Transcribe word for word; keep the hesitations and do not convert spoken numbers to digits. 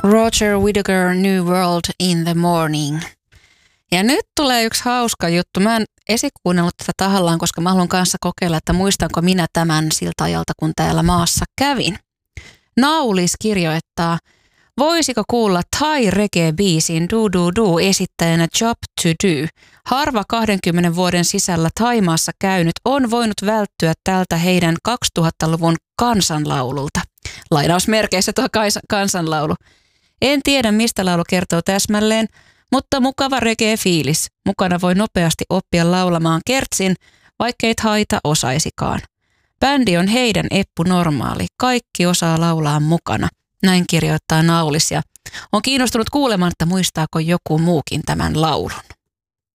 Roger Whittaker, New World in the Morning. Ja nyt tulee yksi hauska juttu. Mä en esikuunnellut tätä tahallaan, koska mä haluan kanssa kokeilla, että muistanko minä tämän siltä ajalta, kun täällä maassa kävin. Naulis kirjoittaa, voisiko kuulla Thai reggae-biisin Do Do Do esittäjänä Job to Do. Harva kahdenkymmenen vuoden sisällä Thaimaassa käynyt on voinut välttyä tältä heidän kaksituhattaluvun kansanlaululta. Lainausmerkeissä tuo kansanlaulu. En tiedä, mistä laulu kertoo täsmälleen, mutta mukava reggae-fiilis. Mukana voi nopeasti oppia laulamaan kertsin, vaikkei haita osaisikaan. Bändi on heidän eppu normaali. Kaikki osaa laulaa mukana. Näin kirjoittaa Naulis ja on kiinnostunut kuulemaan, että muistaako joku muukin tämän laulun.